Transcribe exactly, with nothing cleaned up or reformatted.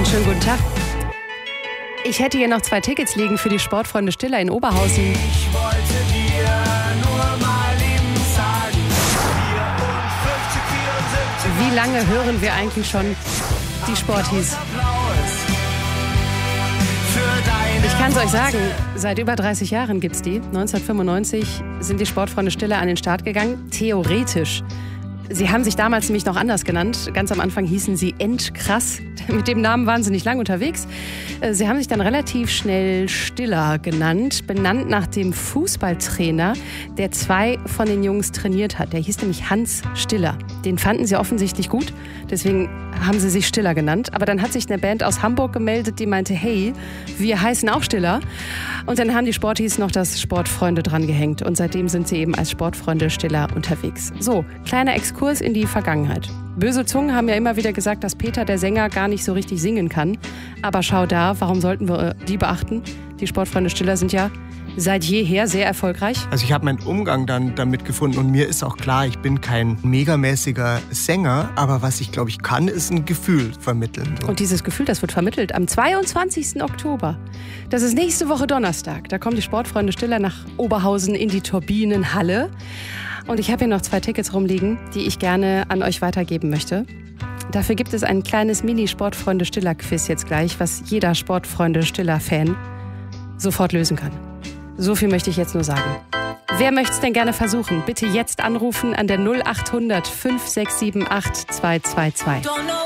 schönen guten Tag. Ich hätte hier noch zwei Tickets liegen für die Sportfreunde Stiller in Oberhausen. Ich wollte dir nur mal eben sagen, vierundfünfzig, vierundsiebzig, Wie lange hören wir eigentlich schon die Sporties? Ich kann es euch sagen, seit über dreißig Jahren gibt's die. neunzehnhundertfünfundneunzig sind die Sportfreunde Stiller an den Start gegangen. Theoretisch. Sie haben sich damals nämlich noch anders genannt. Ganz am Anfang hießen sie Endkrass. Mit dem Namen waren sie nicht lang unterwegs. Sie haben sich dann relativ schnell Stiller genannt, benannt nach dem Fußballtrainer, der zwei von den Jungs trainiert hat. Der hieß nämlich Hans Stiller. Den fanden sie offensichtlich gut, deswegen haben sie sich Stiller genannt. Aber dann hat sich eine Band aus Hamburg gemeldet, die meinte, hey, wir heißen auch Stiller. Und dann haben die Sporties noch das Sportfreunde dran gehängt. Und seitdem sind sie eben als Sportfreunde Stiller unterwegs. So, kleiner Exkurs in die Vergangenheit. Böse Zungen haben ja immer wieder gesagt, dass Peter, der Sänger, gar nicht so richtig singen kann. Aber schau da, warum sollten wir die beachten? Die Sportfreunde Stiller sind ja seit jeher sehr erfolgreich. Also ich habe meinen Umgang dann damit gefunden und mir ist auch klar, ich bin kein megamäßiger Sänger, aber was ich glaube ich kann, ist ein Gefühl vermitteln. So. Und dieses Gefühl, das wird vermittelt am zweiundzwanzigsten Oktober. Das ist nächste Woche Donnerstag. Da kommen die Sportfreunde Stiller nach Oberhausen in die Turbinenhalle. Und ich habe hier noch zwei Tickets rumliegen, die ich gerne an euch weitergeben möchte. Dafür gibt es ein kleines Mini-Sportfreunde-Stiller-Quiz jetzt gleich, was jeder Sportfreunde-Stiller-Fan sofort lösen kann. So viel möchte ich jetzt nur sagen. Wer möchte es denn gerne versuchen? Bitte jetzt anrufen an der null acht hundert fünf sechs sieben acht zwei zwei zwei.